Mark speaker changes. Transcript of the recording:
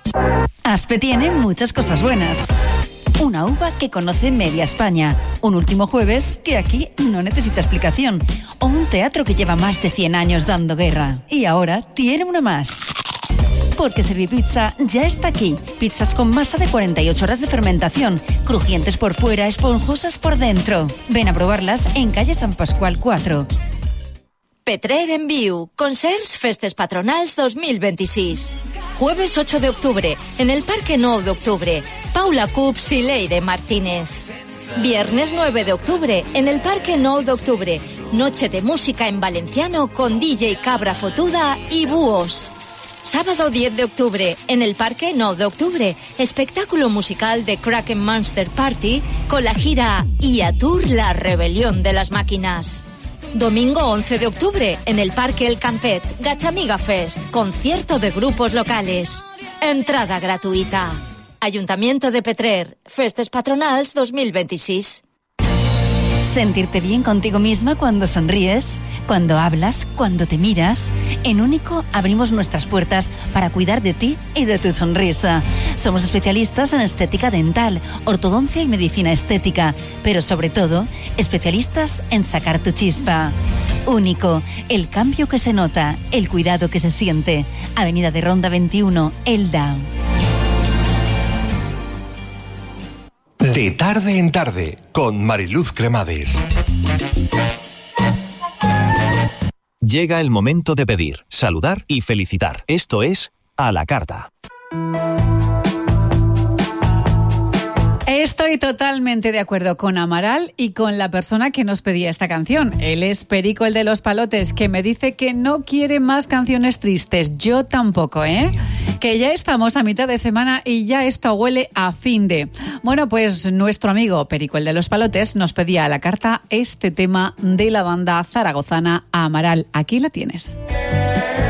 Speaker 1: Aspe tiene muchas cosas buenas. Una uva que conoce media España, un último jueves que aquí no necesita explicación, o un teatro que lleva más de 100 años dando guerra. Y ahora tiene una más. Porque Servipizza ya está aquí. Pizzas con masa de 48 horas de fermentación, crujientes por fuera, esponjosas por dentro. Ven a probarlas en calle San Pascual 4.
Speaker 2: Petrer en Viu, Concerts Festes Patronals 2026. Jueves 8 de octubre, en el Parque 9 de octubre, Paula Cups y Leire Martínez. Viernes 9 de octubre, en el Parque 9 de octubre, noche de música en valenciano con DJ Cabra Fotuda y Búhos. Sábado 10 de octubre, en el Parque 9 de octubre, espectáculo musical de Kraken Monster Party con la gira IA Tour La Rebelión de las Máquinas. Domingo 11 de octubre, en el Parque El Campet, Gachamiga Fest, concierto de grupos locales. Entrada gratuïta. Ayuntamiento de Petrer, Festes Patronals 2026.
Speaker 1: Sentirte bien contigo misma cuando sonríes, cuando hablas, cuando te miras. En Único abrimos nuestras puertas para cuidar de ti y de tu sonrisa. Somos especialistas en estética dental, ortodoncia y medicina estética, pero sobre todo, especialistas en sacar tu chispa. Único, el cambio que se nota, el cuidado que se siente. Avenida de Ronda 21, Elda.
Speaker 3: De tarde en tarde, con Mariluz Cremades.
Speaker 4: Llega el momento de pedir, saludar y felicitar. Esto es A la Carta.
Speaker 5: Estoy totalmente de acuerdo con Amaral y con la persona que nos pedía esta canción. Él es Perico, el de los palotes, que me dice que no quiere más canciones tristes. Yo tampoco, ¿eh? Que ya estamos a mitad de semana y ya esto huele a fin de... Bueno, pues nuestro amigo Perico, el de los palotes, nos pedía a la carta este tema de la banda zaragozana Amaral. Aquí la tienes.